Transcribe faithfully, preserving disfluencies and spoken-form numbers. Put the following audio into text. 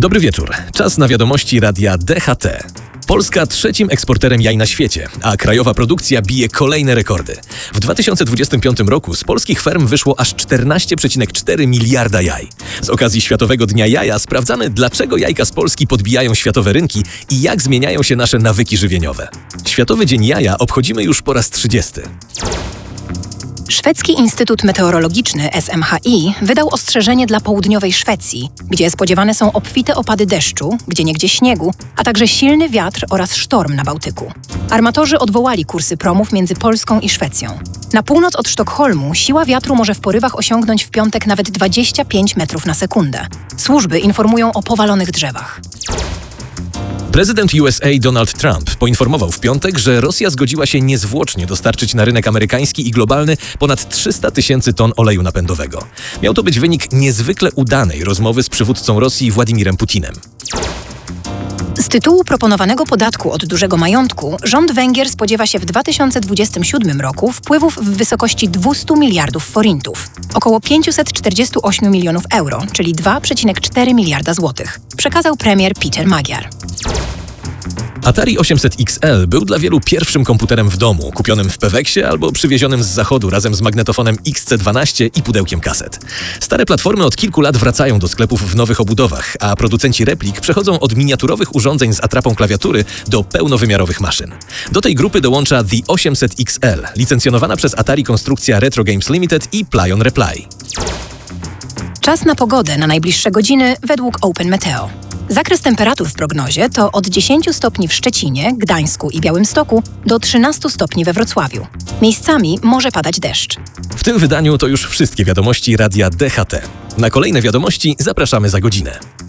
Dobry wieczór. Czas na wiadomości radia D H T. Polska trzecim eksporterem jaj na świecie, a krajowa produkcja bije kolejne rekordy. W dwa tysiące dwudziestym piątym roku z polskich ferm wyszło aż czternaście przecinek cztery miliarda jaj. Z okazji Światowego Dnia Jaja sprawdzamy, dlaczego jajka z Polski podbijają światowe rynki i jak zmieniają się nasze nawyki żywieniowe. Światowy Dzień Jaja obchodzimy już po raz trzydziesty. Szwedzki Instytut Meteorologiczny S M H I wydał ostrzeżenie dla południowej Szwecji, gdzie spodziewane są obfite opady deszczu, gdzieniegdzie śniegu, a także silny wiatr oraz sztorm na Bałtyku. Armatorzy odwołali kursy promów między Polską i Szwecją. Na północ od Sztokholmu siła wiatru może w porywach osiągnąć w piątek nawet dwadzieścia pięć metrów na sekundę. Służby informują o powalonych drzewach. Prezydent U S A Donald Trump poinformował w piątek, że Rosja zgodziła się niezwłocznie dostarczyć na rynek amerykański i globalny ponad trzysta tysięcy ton oleju napędowego. Miał to być wynik niezwykle udanej rozmowy z przywódcą Rosji Władimirem Putinem. Z tytułu proponowanego podatku od dużego majątku rząd Węgier spodziewa się w dwa tysiące dwudziestym siódmym roku wpływów w wysokości dwieście miliardów forintów, około pięćset czterdzieści osiem milionów euro, czyli dwa przecinek cztery miliarda złotych, przekazał premier Peter Magyar. Atari osiemset X L był dla wielu pierwszym komputerem w domu, kupionym w Peweksie albo przywiezionym z zachodu razem z magnetofonem X C dwanaście i pudełkiem kaset. Stare platformy od kilku lat wracają do sklepów w nowych obudowach, a producenci replik przechodzą od miniaturowych urządzeń z atrapą klawiatury do pełnowymiarowych maszyn. Do tej grupy dołącza The osiemset X L, licencjonowana przez Atari konstrukcja Retro Games Limited i Plyon Reply. Czas na pogodę na najbliższe godziny według Open Meteo. Zakres temperatur w prognozie to od dziesięciu stopni w Szczecinie, Gdańsku i Białymstoku do trzynastu stopni we Wrocławiu. Miejscami może padać deszcz. W tym wydaniu to już wszystkie wiadomości radia D H T. Na kolejne wiadomości zapraszamy za godzinę.